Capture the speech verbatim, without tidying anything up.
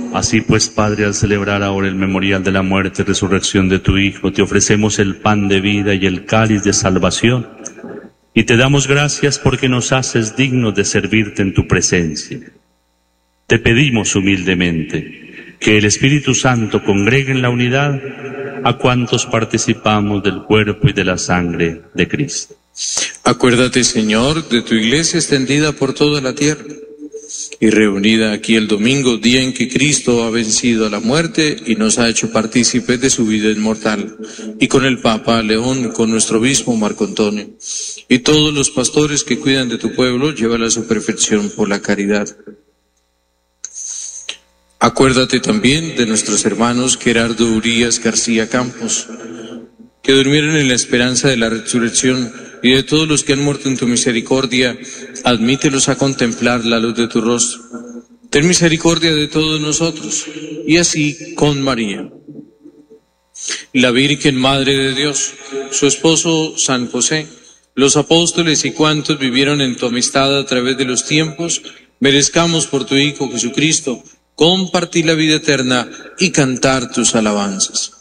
Así pues, Padre, al celebrar ahora el memorial de la muerte y resurrección de tu Hijo, te ofrecemos el pan de vida y el cáliz de salvación, y te damos gracias porque nos haces dignos de servirte en tu presencia. Te pedimos humildemente que el Espíritu Santo congregue en la unidad a cuantos participamos del cuerpo y de la sangre de Cristo. Acuérdate, Señor, de tu iglesia extendida por toda la tierra y reunida aquí el domingo, día en que Cristo ha vencido a la muerte y nos ha hecho partícipes de su vida inmortal, y con el Papa León, con nuestro obispo Marco Antonio, y todos los pastores que cuidan de tu pueblo, llévala a su perfección por la caridad. Acuérdate también de nuestros hermanos Gerardo Urías García Campos, que durmieron en la esperanza de la resurrección, y de todos los que han muerto en tu misericordia, admítelos a contemplar la luz de tu rostro. Ten misericordia de todos nosotros, y así con María, la Virgen Madre de Dios, su esposo San José, los apóstoles y cuantos vivieron en tu amistad a través de los tiempos, merezcamos por tu Hijo Jesucristo compartir la vida eterna y cantar tus alabanzas.